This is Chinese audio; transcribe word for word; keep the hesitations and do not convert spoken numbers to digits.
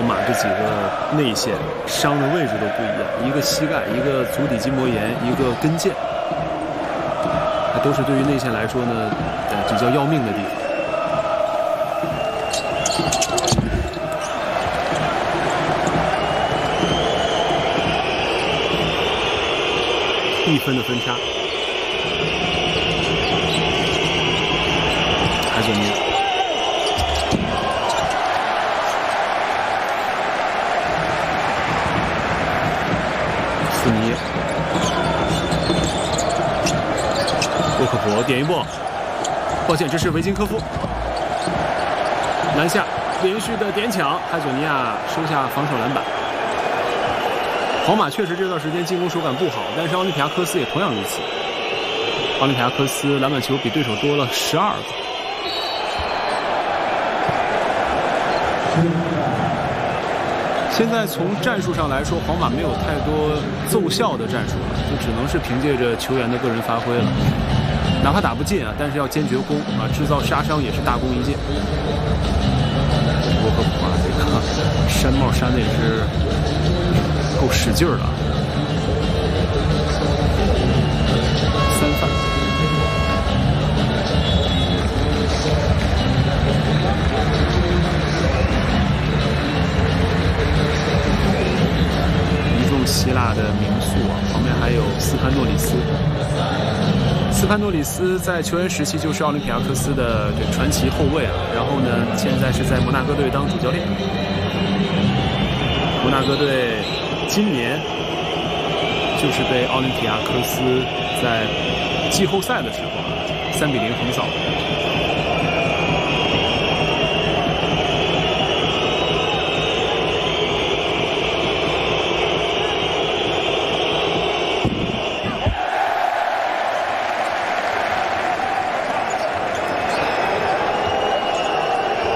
马这几个内线伤的位置都不一样，一个膝盖，一个足底筋膜炎，一个跟腱，这都是对于内线来说呢，呃，比较要命的地方。一分的分差，海佐尼亚。斯尼，沃克普点一波，抱歉，这是维金科夫篮下连续的点抢，海佐尼亚收下防守篮板。皇马确实这段时间进攻手感不好，但是奥林匹亚科斯也同样如此。奥林匹亚科斯篮板球比对手多了十二个。现在从战术上来说，皇马没有太多奏效的战术了，就只能是凭借着球员的个人发挥了。哪怕打不进啊，但是要坚决攻啊，制造杀伤也是大功一件。沃克普啊，这个山帽扇的也是够使劲儿了。三犯。一众希腊的名宿啊，旁边还有斯潘诺里斯。斯潘诺里斯在球员时期就是奥林匹亚科斯的这传奇后卫啊，然后呢，现在是在摩纳哥队当主教练。摩纳哥队今年就是被奥林匹亚科斯在季后赛的时候啊三比零横扫。